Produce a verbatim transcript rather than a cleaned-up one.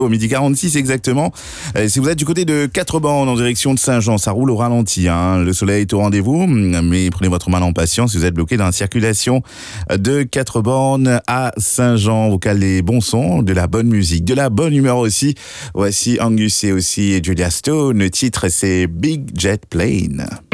Au midi quarante-six exactement. Euh, si vous êtes du côté de Quatre-Bornes en direction de Saint-Jean, ça roule au ralenti. Hein. Le soleil est au rendez-vous, mais prenez votre mal en patience si vous êtes bloqué dans la circulation de Quatre-Bornes à Saint-Jean. Vous calez les bons sons, de la bonne musique, de la bonne humeur aussi. Voici Angus et aussi Julia Stone. Le titre, c'est Big Jet Plane.